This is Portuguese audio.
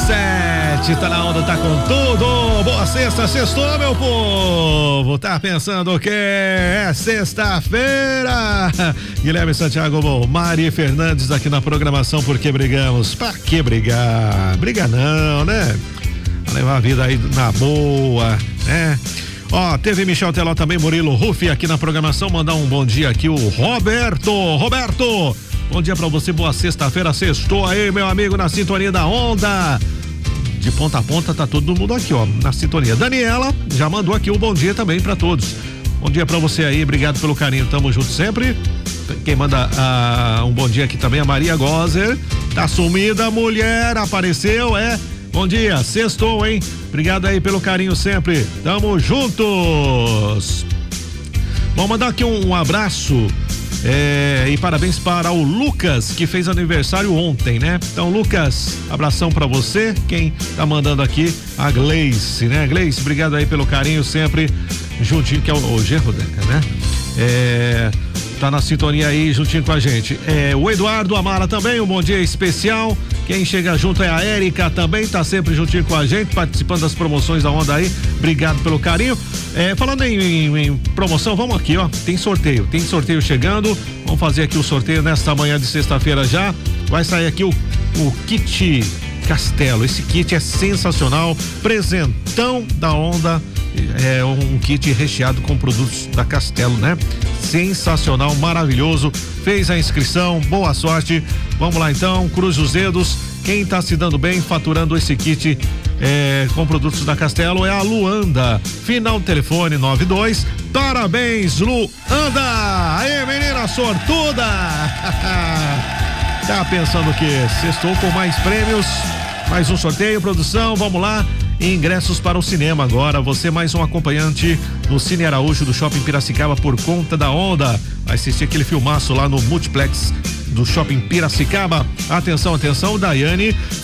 7, tá na onda, tá com tudo. Boa sexta, sextou, meu povo. Tá pensando que é sexta-feira? Guilherme Santiago, Mari Fernandes aqui na programação Porque Brigamos. Pra que brigar? Briga não, né? Pra levar a vida aí na boa, né? Ó, teve Michel Teló também, Murilo Rufi aqui na programação. Mandar um bom dia aqui, o Roberto, bom dia pra você, boa sexta-feira, sextou aí, meu amigo, na sintonia da onda. De ponta a ponta tá todo mundo aqui, ó, na sintonia. Daniela já mandou aqui um bom dia também pra todos. Bom dia pra você aí, obrigado pelo carinho, tamo junto sempre. Quem manda um bom dia aqui também é a Maria Gozer. Tá sumida, mulher, apareceu, Bom dia, sextou, hein? Obrigado aí pelo carinho sempre. Tamo juntos. Vamos mandar aqui um abraço e parabéns para o Lucas, que fez aniversário ontem, né? Então, Lucas, abração pra você. Quem tá mandando aqui, a Gleice, né? Gleice, obrigado aí pelo carinho sempre. Juntinho, que é o Gerro, né? Tá na sintonia aí juntinho com a gente. O Eduardo Amara também, um bom dia especial. Quem chega junto é a Érica também, tá sempre juntinho com a gente, participando das promoções da onda aí. Obrigado pelo carinho. Falando em promoção, vamos aqui, ó. Tem sorteio chegando. Vamos fazer aqui o sorteio nesta manhã de sexta-feira já. Vai sair aqui o kit Castelo. Esse kit é sensacional. Presentão da onda. É um kit recheado com produtos da Castelo, né? Sensacional, maravilhoso. Fez a inscrição, boa sorte. Vamos lá então, cruze os dedos. Quem tá se dando bem faturando esse kit com produtos da Castelo é a Luanda. Final do telefone 92. Parabéns, Luanda! Aí, menina sortuda! Tá pensando que sextou com mais prêmios? Mais um sorteio, produção, vamos lá. Ingressos para o cinema agora, você mais um acompanhante no Cine Araújo do Shopping Piracicaba por conta da onda. Vai assistir aquele filmaço lá no Multiplex do Shopping Piracicaba. Atenção, Daiane.